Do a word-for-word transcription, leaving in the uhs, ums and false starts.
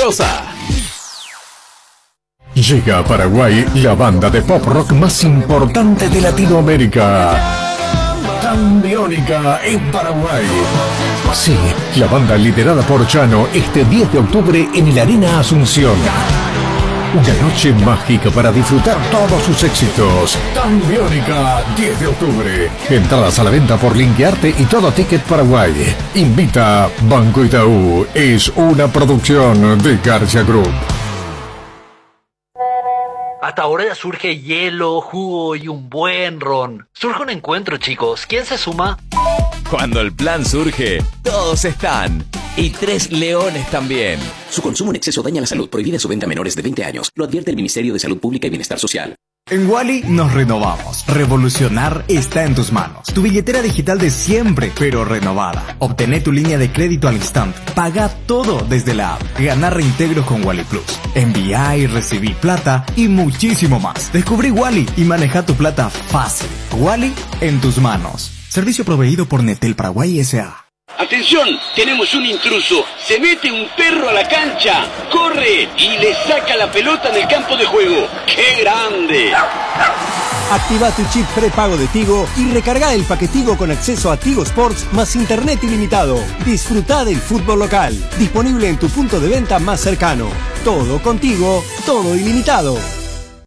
Mendoza. Llega a Paraguay la banda de pop rock más importante de Latinoamérica. Tambiónica en Paraguay. Sí, la banda liderada por Chano este diez de octubre en el Arena Asunción. Una noche mágica para disfrutar todos sus éxitos. Tambiónica, diez de octubre. Entradas a la venta por Linkearte y Todo Ticket Paraguay. Invita Banco Itaú. Es una producción de García Group. Hasta ahora ya surge hielo, jugo y un buen ron. Surge un encuentro, chicos. ¿Quién se suma? Cuando el plan surge, todos están. Y tres leones también. Su consumo en exceso daña la salud. Prohibida su venta a menores de veinte años. Lo advierte el Ministerio de Salud Pública y Bienestar Social. En Wally nos renovamos. Revolucionar está en tus manos. Tu billetera digital de siempre, pero renovada. Obtené tu línea de crédito al instante. Paga todo desde la app. Ganar reintegros con Wally Plus. Envía y recibí plata y muchísimo más. Descubrí Wally y maneja tu plata fácil. Wally en tus manos. Servicio proveído por Netel Paraguay S A ¡Atención! Tenemos un intruso. Se mete un perro a la cancha. ¡Corre! Y le saca la pelota en el campo de juego. ¡Qué grande! Activa tu chip prepago de Tigo y recarga el paquetigo con acceso a Tigo Sports más internet ilimitado. Disfruta del fútbol local. Disponible en tu punto de venta más cercano. Todo contigo, todo ilimitado.